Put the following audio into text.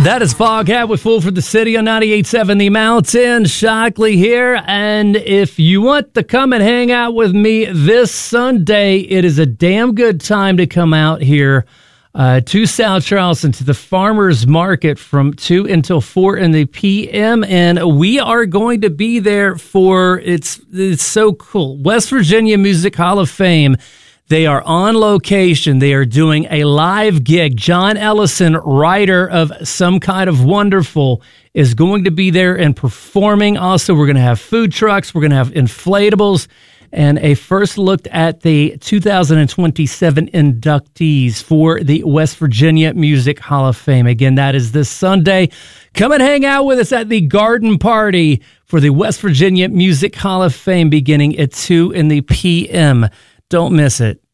That is Foghat with Fool for the City on 98.7 The Mountain. Shockley here. And if you want to come and hang out with me this Sunday, it is a damn good time to come out here to South Charleston, to the Farmers Market from 2 until 4 in the p.m. And we are going to be there for, it's so cool, West Virginia Music Hall of Fame. They are on location. They are doing a live gig. John Ellison, writer of Some Kind of Wonderful, is going to be there and performing. Also, we're going to have food trucks. We're going to have inflatables and a first look at the 2027 inductees for the West Virginia Music Hall of Fame. Again, that is this Sunday. Come and hang out with us at the garden party for the West Virginia Music Hall of Fame beginning at 2 in the p.m. Don't miss it.